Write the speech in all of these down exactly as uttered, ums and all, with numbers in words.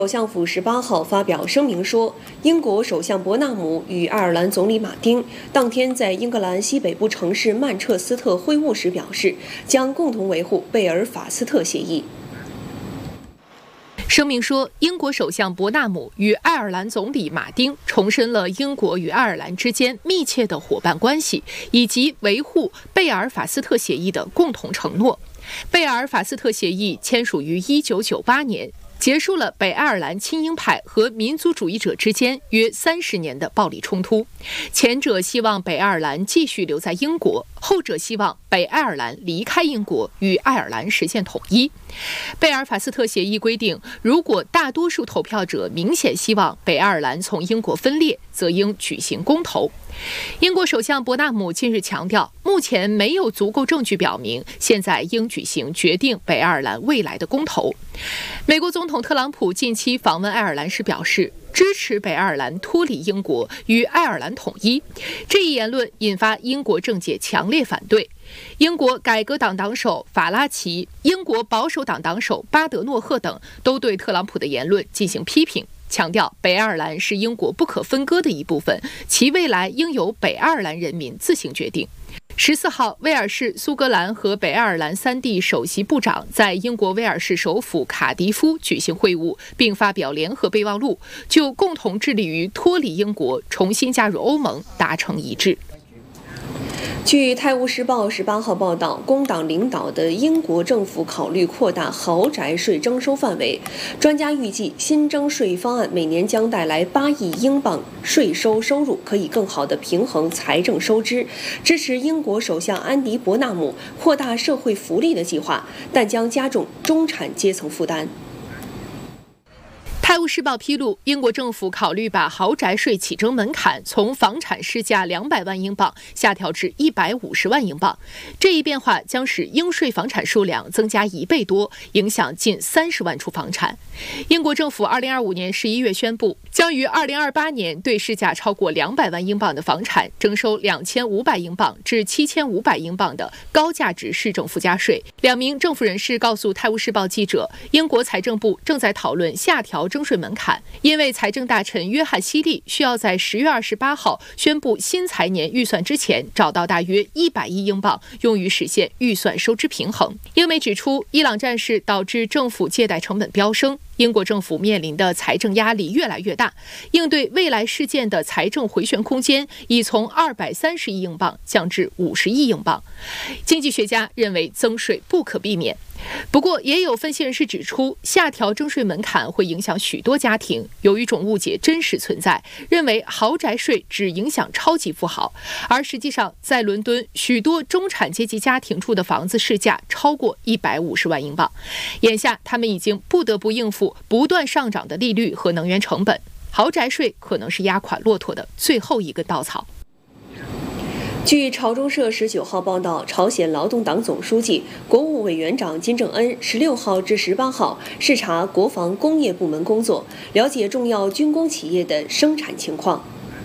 首相府十八号发表声明说，英国首相伯纳姆与爱尔兰总理马丁当天在英格兰西北部城市曼彻斯特会晤时表示，将共同维护贝尔法斯特协议。 声明说，英国首相伯纳姆与爱尔兰总理马丁重申了英国与爱尔兰之间密切的伙伴关系，以及维护贝尔法斯特协议的共同承诺。贝尔法斯特协议签署于一九九八年。结束了北爱尔兰亲英派和民族主义者之间约三十年的暴力冲突。前者希望北爱尔兰继续留在英国，后者希望北爱尔兰离开英国，与爱尔兰实现统一。贝尔法斯特协议规定，如果大多数投票者明显希望北爱尔兰从英国分裂，则应举行公投。英国首相伯纳姆近日强调，目前没有足够证据表明现在应举行决定北爱尔兰未来的公投。美国总统特朗普近期访问爱尔兰时表示，支持北爱尔兰脱离英国，与爱尔兰统一。这一言论引发英国政界强烈反对。英国改革党党首法拉奇、英国保守党党首巴德诺赫等都对特朗普的言论进行批评，强调北爱尔兰是英国不可分割的一部分，其未来应由北爱尔兰人民自行决定。十四号，威尔士、苏格兰和北爱尔兰三地首席部长在英国威尔士首府卡迪夫举行会晤，并发表联合备忘录，就共同致力于脱离英国、重新加入欧盟达成一致。 据《泰晤士报》十八号报道，工党领导的英国政府考虑扩大豪宅税征收范围。专家预计，新征税方案每年将带来八亿英镑税收收入，可以更好地平衡财政收支，支持英国首相安迪·伯纳姆扩大社会福利的计划，但将加重中产阶层负担。 《泰晤士报》披露，英国政府考虑把豪宅税起征门槛从房产市价两百万英镑下调至一百五十万英镑。这一变化将使应税房产数量增加一倍多，影响近三十万处房产。英国政府二零二五年十一月宣布，将于二零二八年对市价超过两百万英镑的房产征收两千五百英镑至七千五百英镑的高价值市政附加税。两名政府人士告诉《泰晤士报》记者，英国财政部正在讨论下调征税门槛，因为财政大臣约翰·希利需要在十月二十八号宣布新财年预算之前找到大约一百亿英镑，用于实现预算收支平衡。英媒指出，伊朗战事导致政府借贷成本飙升，英国政府面临的财政压力越来越大，应对未来事件的财政回旋空间已从二百三十亿英镑降至五十亿英镑。经济学家认为增税不可避免。不过，也有分析人士指出，下调征税门槛会影响许多家庭。有一种误解真实存在，认为豪宅税只影响超级富豪，而实际上，在伦敦，许多中产阶级家庭住的房子市价超过一百五十万英镑。眼下，他们已经不得不应付不断上涨的利率和能源成本，豪宅税可能是压垮骆驼的最后一根稻草。 据朝中社十九号报道，朝鲜劳动党总书记、国务委员长金正恩十六号至十八号视察国防工业部门工作，了解重要军工企业的生产情况。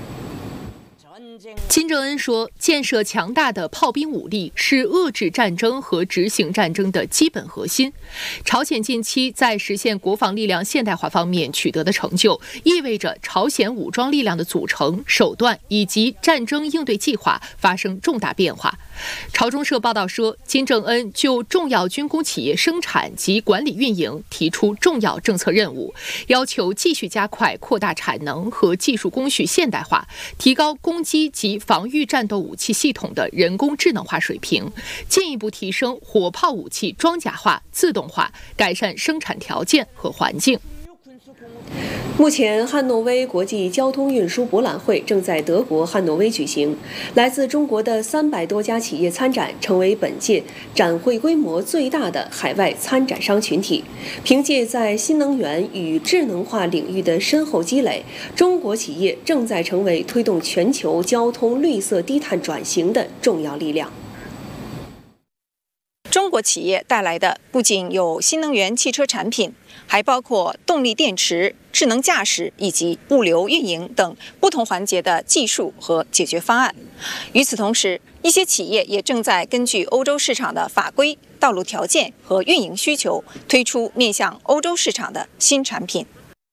金正恩说，建设强大的炮兵武力是遏制战争和执行战争的基本核心。朝鲜近期在实现国防力量现代化方面取得的成就，意味着朝鲜武装力量的组成、手段以及战争应对计划发生重大变化。朝中社报道说，金正恩就重要军工企业生产及管理运营提出重要政策任务，要求继续加快扩大产能和技术工序现代化，提高攻击及防御战斗武器系统的人工智能化水平，进一步提升火炮武器装甲化、自动化，改善生产条件和环境。 目前，汉诺威国际交通运输博览会正在德国汉诺威举行，来自中国的三百多家企业参展，成为本届展会规模最大的海外参展商群体。凭借在新能源与智能化领域的深厚积累，中国企业正在成为推动全球交通绿色低碳转型的重要力量。 中国企业带来的不仅有新能源汽车产品，还包括动力电池、智能驾驶以及物流运营等不同环节的技术和解决方案。与此同时，一些企业也正在根据欧洲市场的法规、道路条件和运营需求，推出面向欧洲市场的新产品。